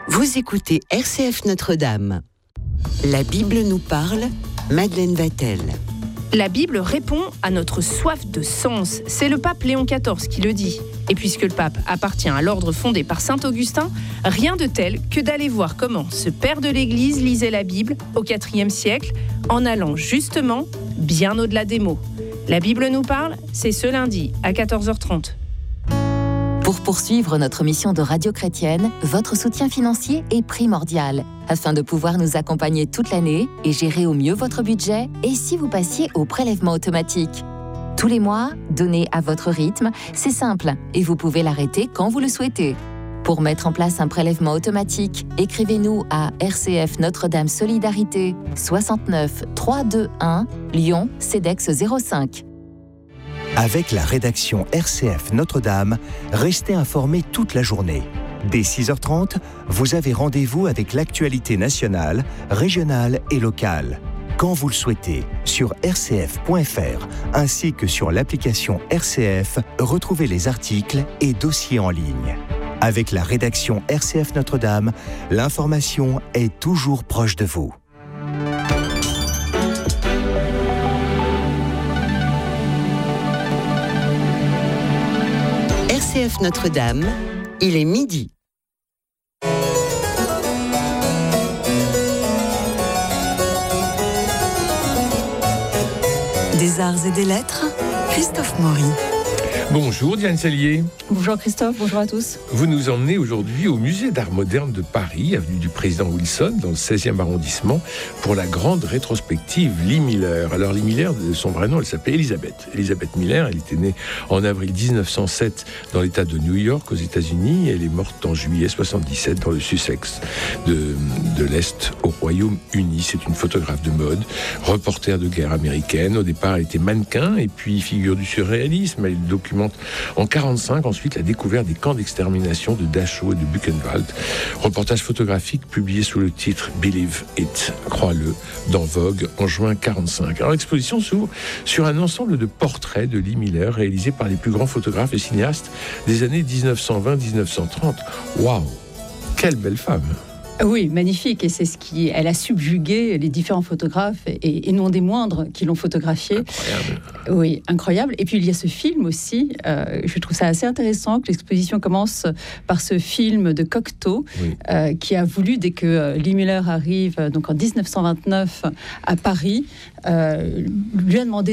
Vous écoutez RCF Notre-Dame. La Bible nous parle, Madeleine Vatel. La Bible répond à notre soif de sens. C'est le pape Léon XIV qui le dit. Et puisque le pape appartient à l'ordre fondé par saint Augustin, rien de tel que d'aller voir comment ce père de l'Église lisait la Bible au IVe siècle, en allant justement bien au-delà des mots. La Bible nous parle, c'est ce lundi à 14h30. Pour poursuivre notre mission de radio chrétienne, votre soutien financier est primordial afin de pouvoir nous accompagner toute l'année et gérer au mieux votre budget. Et si vous passiez au prélèvement automatique ? Tous les mois, donnez à votre rythme, c'est simple et vous pouvez l'arrêter quand vous le souhaitez. Pour mettre en place un prélèvement automatique, écrivez-nous à RCF Notre-Dame Solidarité 69 321 Lyon CEDEX 05. Avec la rédaction RCF Notre-Dame, restez informés toute la journée. Dès 6h30, vous avez rendez-vous avec l'actualité nationale, régionale et locale. Quand vous le souhaitez, sur rcf.fr, ainsi que sur l'application RCF, retrouvez les articles et dossiers en ligne. Avec la rédaction RCF Notre-Dame, l'information est toujours proche de vous. RCF Notre-Dame, il est midi. Des arts et des lettres, Christophe Maury. Bonjour Diane Sellier. Bonjour Christophe, bonjour à tous. Vous nous emmenez aujourd'hui au musée d'art moderne de Paris, avenue du Président Wilson, dans le 16e arrondissement, pour la grande rétrospective Lee Miller. Alors Lee Miller, de son vrai nom, elle s'appelait Elizabeth Miller. Elle était née en avril 1907 dans l'État de New York, aux États-Unis. Elle est morte en juillet 77 dans le Sussex de l'Est, au Royaume-Uni. C'est une photographe de mode, reporter de guerre américaine. Au départ, elle était mannequin et puis figure du surréalisme. Elle documente en 1945 ensuite la découverte des camps d'extermination de Dachau et de Buchenwald. Reportage photographique publié sous le titre Believe It, crois-le, dans Vogue en juin 1945. Alors l'exposition s'ouvre sur un ensemble de portraits de Lee Miller réalisés par les plus grands photographes et cinéastes des années 1920-1930. Waouh, quelle belle femme! Oui, magnifique, et c'est ce qui... Elle a subjugué les différents photographes, et non des moindres, qui l'ont photographiée. Incroyable. Oui, incroyable. Et puis il y a ce film aussi, je trouve ça assez intéressant, que l'exposition commence par ce film de Cocteau, oui. Qui a voulu, dès que Lee Miller arrive, donc en 1929, à Paris, lui a demandé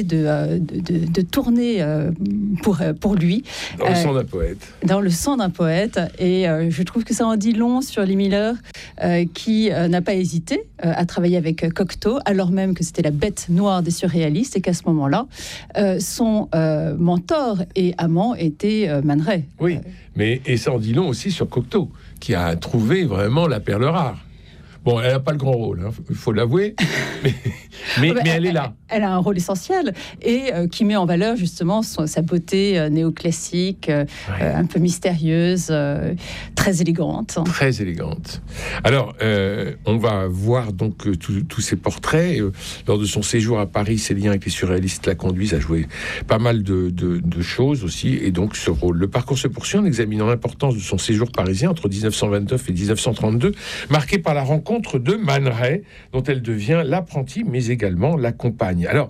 de tourner pour lui. Dans le sang d'un poète. Dans le sang d'un poète, et je trouve que ça en dit long sur Lee Miller, qui n'a pas hésité à travailler avec Cocteau, alors même que c'était la bête noire des surréalistes, et qu'à ce moment-là, son mentor et amant était Man Ray. Oui, et ça en dit long aussi sur Cocteau, qui a trouvé vraiment la perle rare. Bon, elle n'a pas le grand rôle, il faut l'avouer, mais elle est là. Elle a un rôle essentiel et qui met en valeur justement sa beauté néoclassique, un peu mystérieuse, très élégante. Très élégante. Alors, on va voir donc tous ces portraits. Lors de son séjour à Paris, ses liens avec les surréalistes la conduisent à jouer pas mal de choses aussi, et donc ce rôle. Le parcours se poursuit en examinant l'importance de son séjour parisien entre 1929 et 1932, marqué par la rencontre de Man Ray, dont elle devient l'apprentie, mais également la compagne. Alors,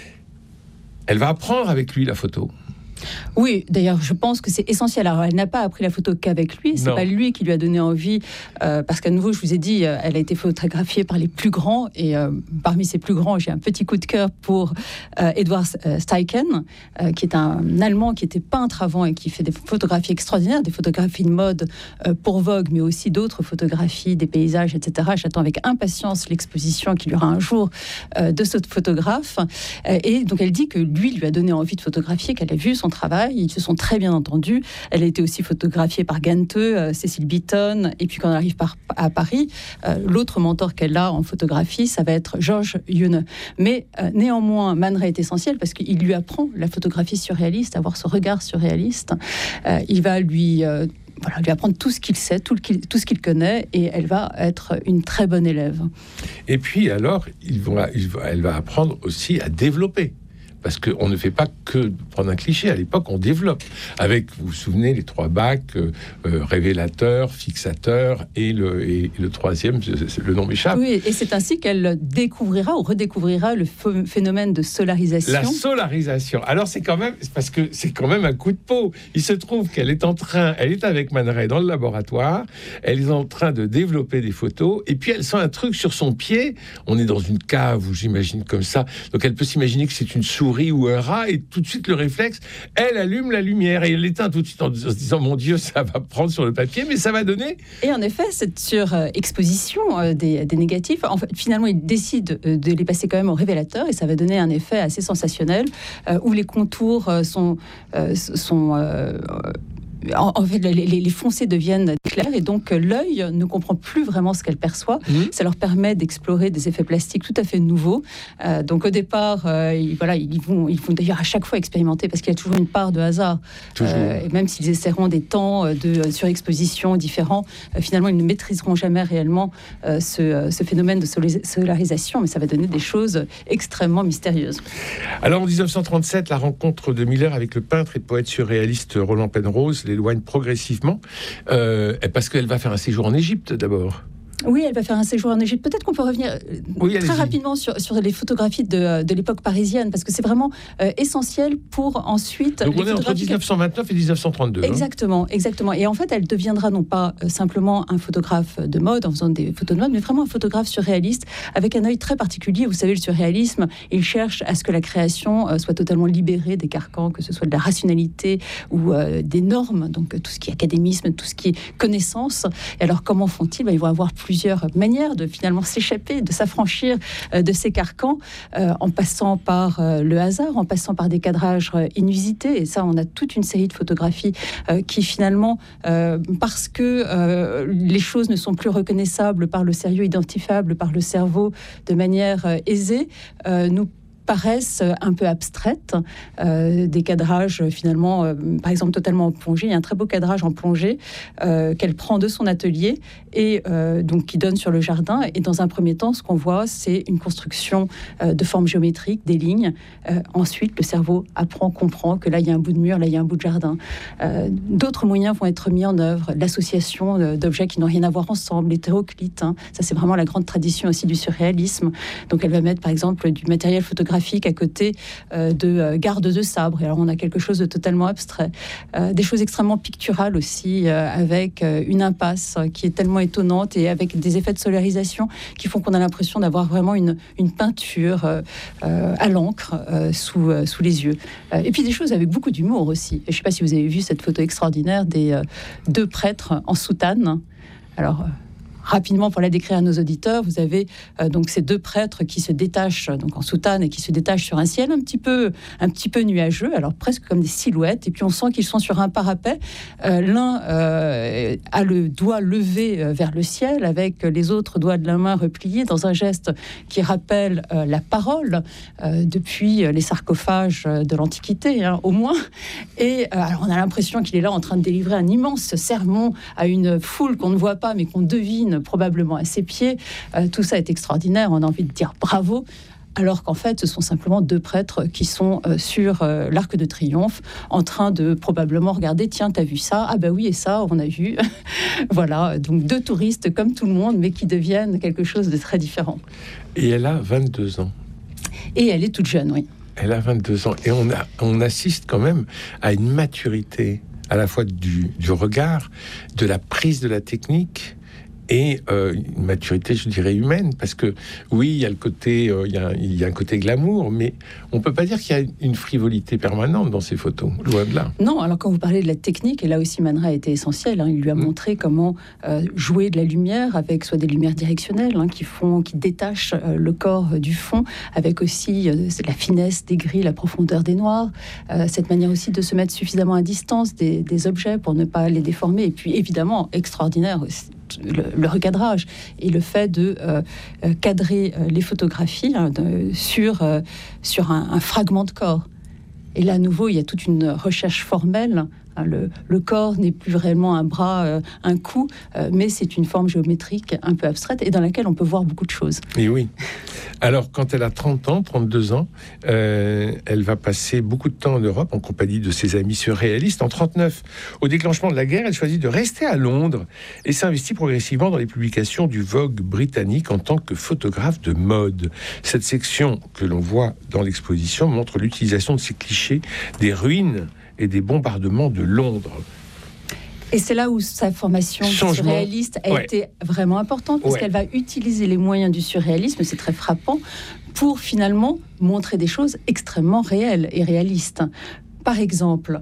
elle va apprendre avec lui la photo. Oui, d'ailleurs, je pense que c'est essentiel. Alors, elle n'a pas appris la photo qu'avec lui. C'est pas lui qui lui a donné envie, parce qu'à nouveau, je vous ai dit, elle a été photographiée par les plus grands, et parmi ces plus grands, j'ai un petit coup de cœur pour Edward Steichen, qui est un Allemand qui était peintre avant et qui fait des photographies extraordinaires, des photographies de mode pour Vogue, mais aussi d'autres photographies, des paysages, etc. J'attends avec impatience l'exposition qu'il y aura un jour de ce photographe. Et donc, elle dit que lui a donné envie de photographier, qu'elle a vu son travail, ils se sont très bien entendus. Elle a été aussi photographiée par Ganteux, Cécile Beaton, et puis quand elle arrive à Paris, l'autre mentor qu'elle a en photographie, ça va être Georges Yoneux. Mais néanmoins, Man Ray est essentiel parce qu'il lui apprend la photographie surréaliste, avoir ce regard surréaliste. Il va lui apprendre tout ce qu'il sait, tout ce qu'il connaît, et elle va être une très bonne élève. Et puis alors, elle va apprendre aussi à développer. parce qu'on ne fait pas que prendre un cliché. À l'époque, on développe. Avec, vous vous souvenez, les 3 bacs, révélateur, fixateur, et le troisième, le nom m'échappe. Oui, et c'est ainsi qu'elle découvrira ou redécouvrira le phénomène de solarisation. La solarisation. Alors, c'est quand même un coup de peau. Il se trouve qu'elle est avec Man Ray dans le laboratoire, elle est en train de développer des photos, et puis elle sent un truc sur son pied. On est dans une cave où j'imagine comme ça, donc elle peut s'imaginer que c'est une souris ou un rat, et tout de suite le réflexe, elle allume la lumière et elle l'éteint tout de suite en se disant mon Dieu, ça va prendre sur le papier, mais ça va donner. Et en effet, cette surexposition des négatifs, en fait, finalement il décide de les passer quand même au révélateur, et ça va donner un effet assez sensationnel où les contours sont en fait, les foncés deviennent clairs, et donc l'œil ne comprend plus vraiment ce qu'elle perçoit. Ça leur permet d'explorer des effets plastiques tout à fait nouveaux. Donc au départ, ils vont d'ailleurs à chaque fois expérimenter, parce qu'il y a toujours une part de hasard. Et même s'ils essaieront des temps de surexposition différents, finalement ils ne maîtriseront jamais réellement ce phénomène de solarisation, mais ça va donner des choses extrêmement mystérieuses. Alors en 1937, la rencontre de Miller avec le peintre et poète surréaliste Roland Penrose l'éloigne progressivement, parce qu'elle va faire un séjour en Égypte d'abord. Oui, elle va faire un séjour en Égypte. Peut-être qu'on peut revenir très rapidement sur les photographies de l'époque parisienne, parce que c'est vraiment essentiel pour ensuite... Donc on est entre 1929 et 1932. Exactement. Et en fait, elle deviendra non pas simplement un photographe de mode, en faisant des photos de mode, mais vraiment un photographe surréaliste, avec un œil très particulier. Vous savez, le surréalisme, il cherche à ce que la création soit totalement libérée des carcans, que ce soit de la rationalité ou des normes, donc tout ce qui est académisme, tout ce qui est connaissance. Et alors, comment font-ils ? Ils vont avoir plusieurs manières de finalement s'échapper, de s'affranchir de ces carcans, en passant par le hasard, en passant par des cadrages inusités. Et ça, on a toute une série de photographies qui finalement, parce que les choses ne sont plus reconnaissables par le sérieux, identifiables par le cerveau de manière aisée, nous paraissent un peu abstraites, des cadrages finalement, par exemple totalement en plongée. Il y a un très beau cadrage en plongée qu'elle prend de son atelier et donc qui donne sur le jardin. Et dans un premier temps, ce qu'on voit, c'est une construction de formes géométriques, des lignes. Ensuite, le cerveau comprend que là, il y a un bout de mur, là, il y a un bout de jardin. D'autres moyens vont être mis en œuvre. L'association d'objets qui n'ont rien à voir ensemble, l'hétéroclite. Ça, c'est vraiment la grande tradition aussi du surréalisme. Donc, elle va mettre, par exemple, du matériel photographique à côté de gardes de sabre. Et alors on a quelque chose de totalement abstrait. Des choses extrêmement picturales aussi, avec une impasse qui est tellement étonnante et avec des effets de solarisation qui font qu'on a l'impression d'avoir vraiment une peinture à l'encre sous les yeux. Et puis des choses avec beaucoup d'humour aussi. Et je ne sais pas si vous avez vu cette photo extraordinaire des 2 prêtres en soutane. Alors... rapidement, pour la décrire à nos auditeurs, vous avez donc ces 2 prêtres qui se détachent donc en soutane et qui se détachent sur un ciel un petit peu nuageux, alors presque comme des silhouettes. Et puis on sent qu'ils sont sur un parapet. L'un a le doigt levé vers le ciel, avec les autres doigts de la main repliés dans un geste qui rappelle la parole depuis les sarcophages de l'Antiquité, au moins. Et alors on a l'impression qu'il est là en train de délivrer un immense sermon à une foule qu'on ne voit pas, mais qu'on devine probablement à ses pieds. Tout ça est extraordinaire, on a envie de dire bravo, alors qu'en fait ce sont simplement 2 prêtres qui sont sur l'Arc de Triomphe en train de probablement regarder, tiens, t'as vu ça? Ah bah oui, et ça on a vu. Voilà, donc 2 touristes comme tout le monde, mais qui deviennent quelque chose de très différent. Et elle a 22 ans. Et elle est toute jeune, oui. Elle a 22 ans, et on assiste quand même à une maturité à la fois du regard, de la prise de la technique, et une maturité, je dirais, humaine, parce que oui, il y a le côté, il y a un côté glamour, mais on peut pas dire qu'il y a une frivolité permanente dans ces photos, loin de là. Non, alors quand vous parlez de la technique, et là aussi Man Ray a été essentiel, il lui a montré comment jouer de la lumière avec soit des lumières directionnelles qui détachent le corps du fond, avec aussi la finesse des gris, la profondeur des noirs, cette manière aussi de se mettre suffisamment à distance des objets pour ne pas les déformer, et puis évidemment extraordinaire aussi, le recadrage et le fait de cadrer les photographies sur un fragment de corps. Et là, à nouveau, il y a toute une recherche formelle Le corps n'est plus réellement un bras, un cou, mais c'est une forme géométrique un peu abstraite et dans laquelle on peut voir beaucoup de choses. Et oui. Alors, quand elle a 32 ans, elle va passer beaucoup de temps en Europe en compagnie de ses amis surréalistes. En 1939, au déclenchement de la guerre, elle choisit de rester à Londres et s'investit progressivement dans les publications du Vogue britannique en tant que photographe de mode. Cette section que l'on voit dans l'exposition montre l'utilisation de ces clichés des ruines et des bombardements de Londres. Et c'est là où sa formation surréaliste a été vraiment importante, parce qu'elle va utiliser les moyens du surréalisme, c'est très frappant, pour finalement montrer des choses extrêmement réelles et réalistes. Par exemple,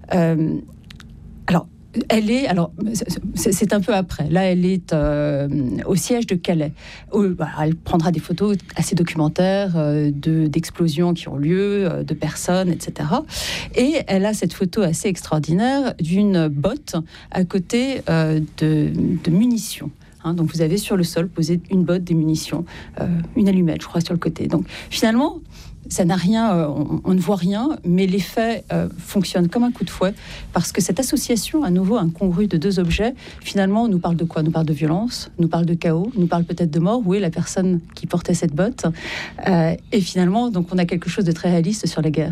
c'est un peu après. Là, elle est au siège de Calais. Elle prendra des photos assez documentaires d'explosions qui ont lieu, de personnes, etc. Et elle a cette photo assez extraordinaire d'une botte à côté de munitions. Donc vous avez sur le sol posé une botte, des munitions, une allumette, je crois, sur le côté. Donc finalement, ça n'a rien, on ne voit rien, mais l'effet fonctionne comme un coup de fouet, parce que cette association, à nouveau incongrue de deux objets, finalement, nous parle de quoi ? Nous parle de violence, nous parle de chaos, nous parle peut-être de mort. Où est la personne qui portait cette botte ? Et finalement, donc, on a quelque chose de très réaliste sur la guerre.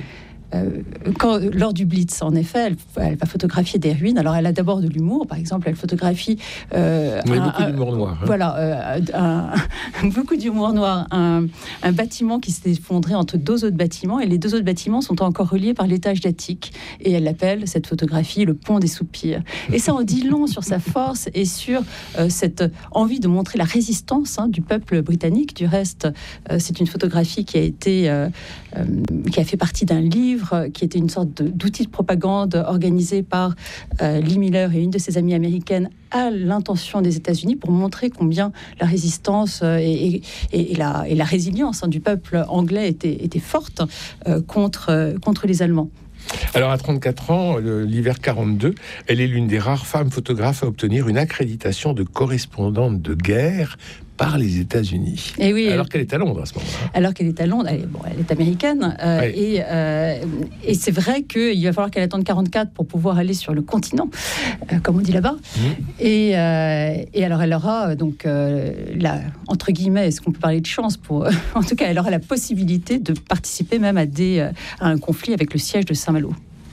Lors du Blitz, en effet, elle va photographier des ruines. Alors, elle a d'abord de l'humour. Par exemple, elle photographie... beaucoup d'humour noir. Voilà, beaucoup d'humour noir. Un bâtiment qui s'est effondré entre deux autres bâtiments, et les deux autres bâtiments sont encore reliés par l'étage d'attique. Et elle appelle cette photographie le pont des soupirs. Et ça en dit long sur sa force et sur cette envie de montrer la résistance du peuple britannique. Du reste, c'est une photographie qui a fait partie d'un livre qui était une sorte d'outil de propagande organisé par Lee Miller et une de ses amies américaines à l'intention des États-Unis pour montrer combien la résistance et la résilience du peuple anglais était forte contre les Allemands. Alors, à 34 ans, l'hiver 42, elle est l'une des rares femmes photographes à obtenir une accréditation de correspondante de guerre par les États-Unis. Et oui, alors qu'elle est à Londres à ce moment-là. Alors qu'elle est à Londres, elle est américaine. Et c'est vrai qu'il va falloir qu'elle attende 44 pour pouvoir aller sur le continent, comme on dit là-bas. Et alors elle aura donc, entre guillemets, est-ce qu'on peut parler de chance en tout cas, elle aura la possibilité de participer même à un conflit avec le siège de Saint-Malo.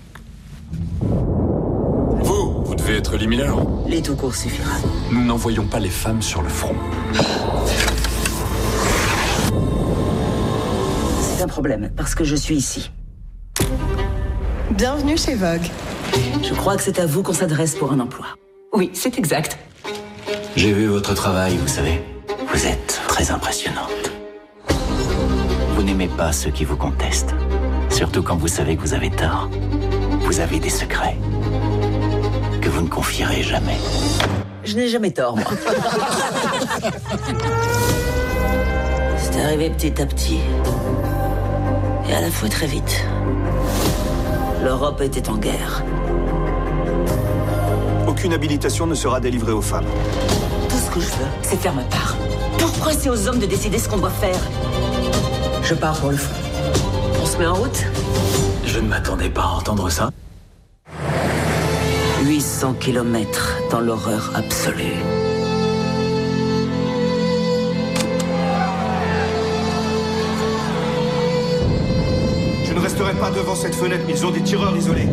Vous devez être Lee Miller. Les tout court suffira. Nous n'envoyons pas les femmes sur le front. C'est un problème, parce que je suis ici. Bienvenue chez Vogue. Je crois que c'est à vous qu'on s'adresse pour un emploi. Oui, c'est exact. J'ai vu votre travail, vous savez. Vous êtes très impressionnante. Vous n'aimez pas ceux qui vous contestent. Surtout quand vous savez que vous avez tort. Vous avez des secrets que vous ne confierez jamais. Je n'ai jamais tort, moi. C'est arrivé petit à petit. Et à la fois très vite. L'Europe était en guerre. Aucune habilitation ne sera délivrée aux femmes. Tout ce que je veux, c'est faire ma part. Pourquoi c'est aux hommes de décider ce qu'on doit faire ? Je pars pour le front. On se met en route ? Je ne m'attendais pas à entendre ça. 800 kilomètres dans l'horreur absolue. Je ne resterai pas devant cette fenêtre, mais ils ont des tireurs isolés.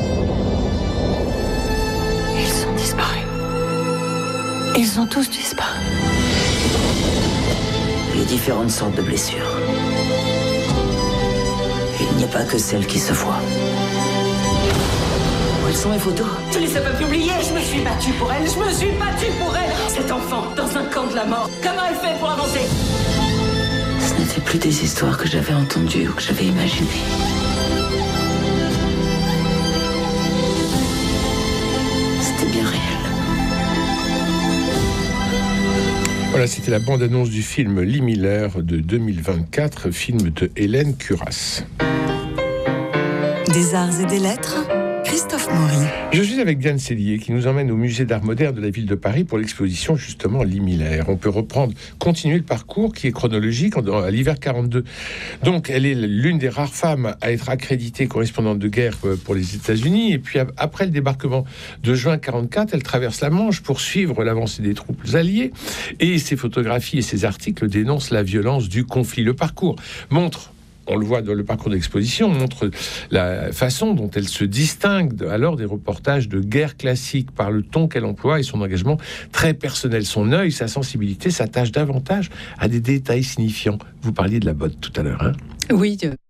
Ils ont disparu. Ils ont tous disparu. Les différentes sortes de blessures. Il n'y a pas que celles qui se voient. Où sont mes photos ? Tu les as pas publiées ? Je me suis battue pour elle, Cet enfant, dans un camp de la mort, comment elle fait pour avancer ? Ce n'étaient plus des histoires que j'avais entendues ou que j'avais imaginées. C'était bien réel. Voilà, c'était la bande-annonce du film Lee Miller de 2024, film de Hélène Curas. Des arts et des lettres, Christophe Maury. Je suis avec Diane Cellier qui nous emmène au musée d'art moderne de la ville de Paris pour l'exposition justement Lee Miller. On peut continuer le parcours qui est chronologique à l'hiver 42. Donc elle est l'une des rares femmes à être accréditée correspondante de guerre pour les États-Unis. Et puis après le débarquement de juin 44, elle traverse la Manche pour suivre l'avancée des troupes alliées. Et ses photographies et ses articles dénoncent la violence du conflit. Le parcours montre, on le voit dans le parcours d'exposition, montre la façon dont elle se distingue alors des reportages de guerre classique par le ton qu'elle emploie et son engagement très personnel. Son œil, sa sensibilité s'attachent davantage à des détails signifiants. Vous parliez de la botte tout à l'heure, hein ? Oui,